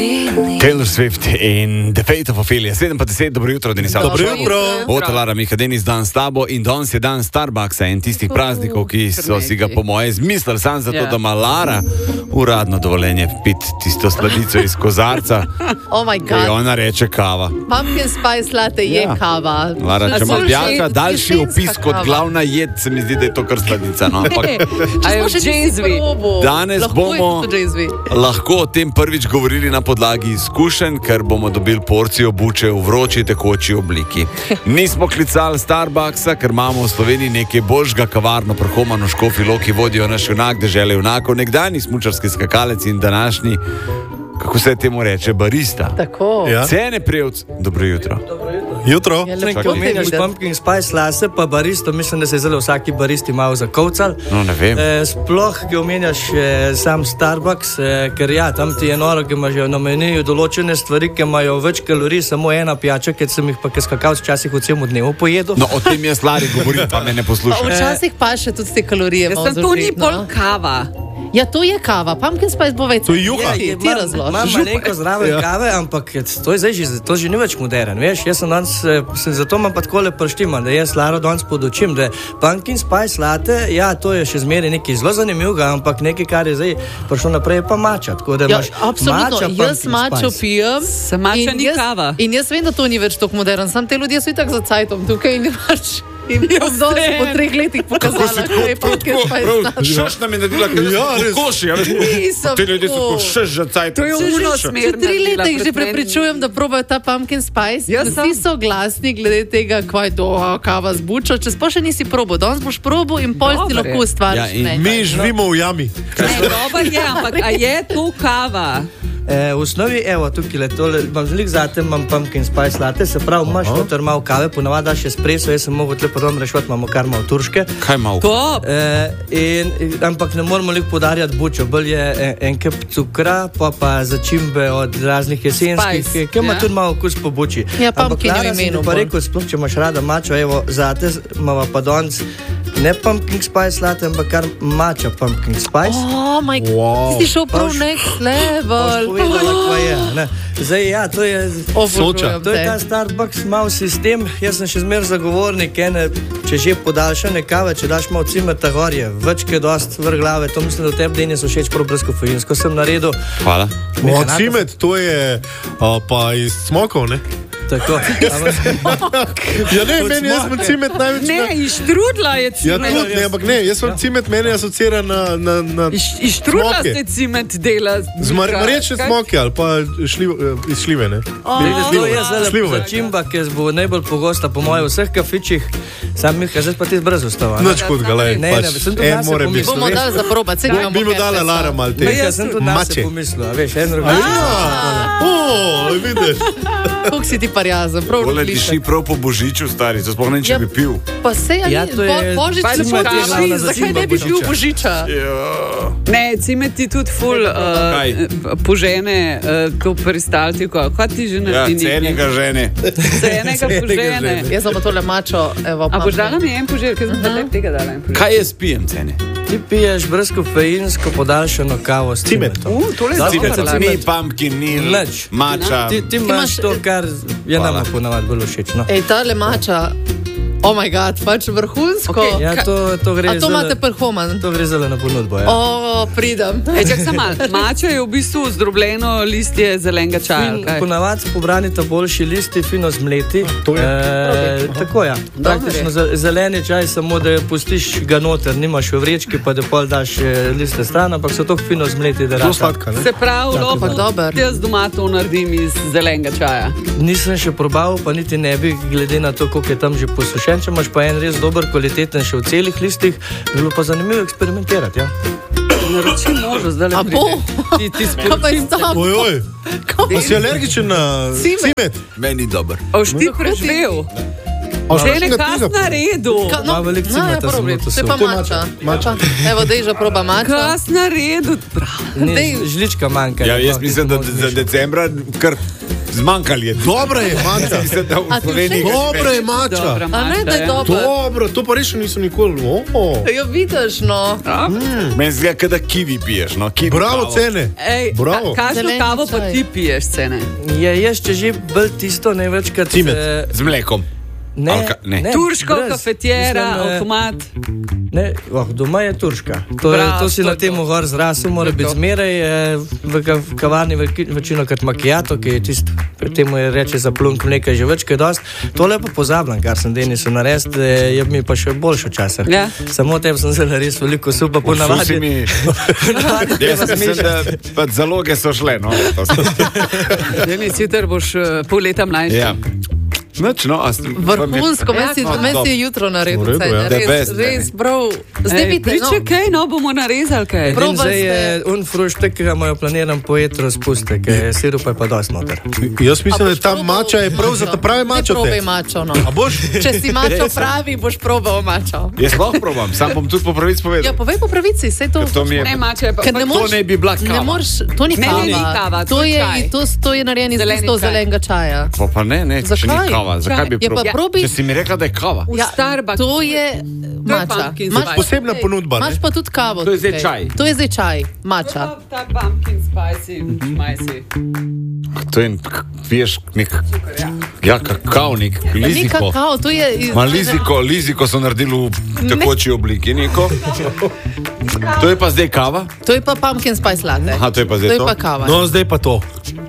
Taylor Swift in The Fate of Ophelia. 7:10, dobro jutro, Denis. Dobro jutro. Od Lara Miha, Denis, dan s tabo in danes je dan Starbucksa in tistih praznikov, ki so si ga po moje izmislili sam zato, da ima Lara uradno dovoljenje piti tisto sladico iz kozarca. Oh my ki god. ona reče kava. Pumpkin spice latte je kava. Lara, če ima Bjalka daljši opis kot kava. glavna jed, se mi zdi, da je to kar sladica. No? Ampak danes bomo lahko o tem prvič govorili na podlagi izkušenj, ker bomo dobili porcijo buče v vroči tekoči obliki. Nismo klicali Starbucksa, ker imamo v Sloveniji nekaj boljšega kavarno prhomano Škofji Loki, vodijo naš junak, dežele junakov, nekdanji smučarski skakalec in današnji, kako se temu reče, barista. Tako. Ja. Cene Prevc, dobro jutro. Jutro. Ko omenjaš pumpkin spice latte, pa baristo, mislim, da se je zelo vsaki baristi malo zakovcal. No, ne vem. Sploh, ki omenjaš sam Starbucks, ker ja, tam ti je noro, ki ima že na meniju določene stvari, ki imajo več kalorij, samo ena pijača, ker sem jih pa skakalc včasih v celem dnevu pojedel. No, o tem jaz Lari govorim, pa me ne poslušaj. Včasih pa še tudi te kalorije. To ni pol kava. Ja, to je kava. Pumpkin spice bo več. To je juha. Ti razloži. Imam malenko zraven kave, ampak to je zdaj že ni več modern, veš, jaz sem danes, zato imam pa takole prštiman, da jaz Laro danes podočim, da je pumpkin spice latte, ja, to je še zmeraj nekaj zelo zanimivega, ampak nekaj, kar je zdaj prišlo naprej, je pa mača, tako da imaš absolutno, jaz mačo pijem. Mača ni kava. In jaz vem, da to ni več tako modern, sam te ljudje so itak za cajtom tukaj in imaš. In danes po 3 letih pokazala, da je pumpkin spice latte. Šoš nam je naredila, ker so koši, ja, veš, te ljudje so tako šeš za cajt. To je uno smer. 3 leta jih že prepričujem, da probajo ta pumpkin spice. Vsi so glasni glede tega, kva je to kava z bučo. Če sploh še nisi probal, danes boš probal in pol ti lahko ustvariš. Mi živimo v jami. Dobar je, ampak a je to kava? V osnovi, evo, tukaj le tole, imam zlik zate, imam pumpkin spice latte, se pravi, imaš noter malo kave, ponavadi daš espresso, jaz sem mogel tle prvom rešvat, imamo kar malo turške. Kaj malo? Top! Ampak ne moramo lik podarjati bučo, bolj je en kep cukra, pa začimbe od raznih jesenskih, ki ima tudi malo okus po buči. Ja, ampak pumpkin Lara, v sem imenu. ti pa rekel, sploh, če imaš rada mačo, evo, zate imamo pa danes ne pumpkin spice latte, ampak kar mača pumpkin spice. Oh my god, Wow. ti si šel prav next level. Povedala, kva je, ne. Zdaj, ja, to je... Obožujem To je te. ta Starbucks mal sistem, jaz sem še zmer zagovornik ene, če že podaljšane kave, če daš malo cimeta gor, je več kaj dost vrh glave, to mislim, da v tebi Denis všeč prav brezkofeinsko sem naredil. Hvala. Cimet, to je pa iz smokov, ne? Tako. Ja ne, meni jaz sem cimet največ... Ne, iz štrudla je Ja, cimet. tudi, ne, ampak ne, jaz sem cimet, meni asocira na Iz štrudla smoke. ste cimet dela. Marječne smoke ali pa iz šljive, ne? To je zdaj Slivove. začimba, ki bo najbolj pogosta po moje v vseh kafičih, sam Miha, zdaj pa ti brez ustava. Nič kot ga, lej, Ne, pač sem tudi nase more biti. pomislil. Bomo dali za probat. Bi mu dala Lara malo te. Miha, sem tudi nase Mače. pomislil, a veš, en drugi. Vidiš. Kako si ti parjazen, prav Tole odličen. diši prav po božiču, stari, to sploh ne, če Ja. bi pil. Pa se Ja, to je- Božič Pa se smo božič, ti glavna zakaj ne bi bil božiča. božiča? Ne, cimet ti tudi ful Kaj? požene to peristaltiko. Kaj ti že Ja, naredi? cenega žene. Cenega požene. Jaz sem pa tole mačo, evo. A boš dala mi en požir, ker sem pa tega dala en požir. Kaj jaz pijem, cene? Ti piješ brezkofeinsko podaljšano kavo s cimetom. Tole je Da, super. cimet. Ni pumpkin, ni Nič. mača. Ti imaš to, kar je Hvala. nama ponavadi bolj všeč. No. Ej, tale mača, oh my god, pač vrhunsko. Okej. Ja, to gre A to zelo- imate prhoman? To gre zelo na ponudbo, ja. O, pridem. Čak sem mal. Mača je v bistvu zdrobljeno listje zelenega čaja. ali kaj? Ponavadi pobranite boljši listi, fino zmleti. To je. Tako ja. Praktično zeleni čaj, samo da pustiš ga noter, nimaš v vrečki, pa da pol daš liste stran, ampak so to fino zmleti, da Zelo rata. sladka, ne? Se pravi, Ampak dober. jaz doma to naredim iz zelenega čaja. Nisem še probal, pa niti ne bi, glede na to, koliko je tam že posušen. Če imaš pa en res dober, kvaliteten še v celih listih, bi bilo pa zanimivo eksperimentirati. Ja. Naročim možo, zdaj le A bo? Ti Kaj pa je s tam? Ojoj, pa si alergičen na cimet? Meni dober. Oš ti preživel. A Že še ne ga kas tega- na redu. Ima veliko cimeta, sem noter To je pa sul. mača. Evo, dej že proba mača. Kas na redu. Žlička manjka. Ja, no, jaz mislim, da za decembra kar Zmanjkali je. Dobra je mača. Dobra je mača. A ne, da je dobro. Dobro, to pa res nisem nikoli. Jo vidiš, no. Meni zgleda, kada kiwi piješ. No, kiwi Bravo, kavo. Cene. Bravo. Kakšno Zeleni kavo pa čaj. ti piješ, Cene? Jaz če že bolj tisto največkrat... Cimet. Z mlekom. Ne, ne. Turško, brez. kafetjera, Mislim, avtomat. Ne, doma je turška. To si na tem gor zrasel, mora biti zmeraj v kavarni večinokrat macchiato, ki je tisto, pri temu je reče za plunk mleka že več, kaj dost. Tole pa pozabljam, kar sem Denisu naredil, je mi pa še boljše včasih. Ja. Samo tem sem zelo res veliko supa ponavadi. Jaz mislim, da pa zaloge so šle. No. Denis, jutr boš pol leta mlajši. Ja. Noč, no, Vrhunsko, meni si je jutro naredil. V redu, ja. Res, prav. Zdaj vidite, Priče kaj, no bomo narezali kaj. Prav. Zdaj je fruštek, ki ga imajo planiran po jetru spuste, ker sirupa je pa dosti noter. Jaz mislim, da ta mača je prav za ta pravi mačo. Ne probaj mačo, no. A boš? Če si mačo pravi, boš probal mačo. Jaz lahko probam, sam bom tudi po pravici povedal. Ja, povej po pravici, sej to. To mi je... Ne, mače je pa... Ker ne moreš, To ne bi bila kava. Ne moreš, to ni Ne, kava. ni kava, to je čaj. To je narejeno iz Zeleni listov čaj. zelenega čaja. Pa ne, če ni Zakaj? kava. Zakaj bi Je pa probal? probi... Če si mi rekla, da je kava. V Starbucksu. To je mača. pumpkin Imaš spice. Posebna ponudba, ne? Imaš pa tudi kavo. To je zdaj tukaj. čaj. To je zdaj čaj, mača. Ta pumpkin spicy, šmajsi. To je, veš, nek... Ja, kakav, nek Ni liziko. kakao, to je... Ma liziko so naredili v tekoči obliki, neko. To je pa zdaj kava? To je pa pumpkin spice latte. Aha, to je pa zdaj To je to? pa kava. No, zdaj pa to.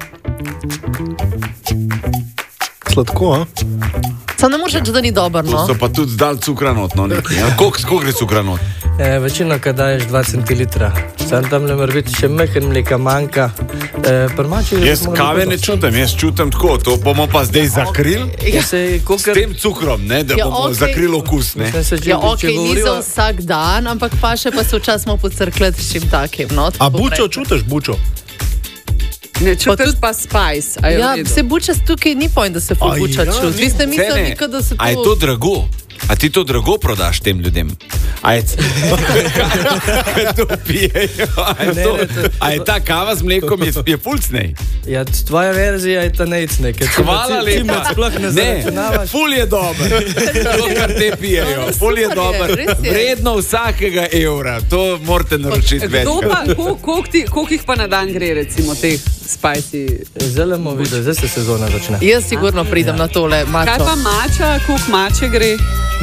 Sladko, a? Sam ne moreš reči, da ni dobro, To no. so pa tudi zdal cukra not, no, neki. Ja, koliko gre cukra not? Večino, kad daješ 2 centilitra. Sam tam ne mora biti še mehen mleka manjka. Jaz kave ne čutim, jaz čutim tako, to bomo pa zdaj zakrili s tem cukrom, ne, da Ja, bomo okej. zakrili okus, ne. Ja, ok, ni za vsak dan, ampak pa še pa se včasih pocrkleti s čim takim. No, A bučo čutiš, bučo? Ne čutiš pa spice. a je v Ja, redu? se buča tukaj ni point, da se Aj, buča ja, čuti. Vi ste mislili, da se to... A je to drago? A ti to drago prodaš tem ljudem? A je, kaj to pijejo? A je ta kava z mlekom je fulcnej? Ja, tvoja verzija je ta nejcne. Hvala lepa. Sploh ne Ne, zaračunavaš. ful je dober. To, kar te pijejo. No, Ful je super je, dober. res je. Vredno vsakega evra. To morate naročiti več. Kdo pa, koliko jih pa na dan gre, recimo, teh spicy? Zdaj bomo videli, zdaj se sezona začne. Jaz sigurno pridem na tole Kaj mačo. pa mača, koliko mače gre?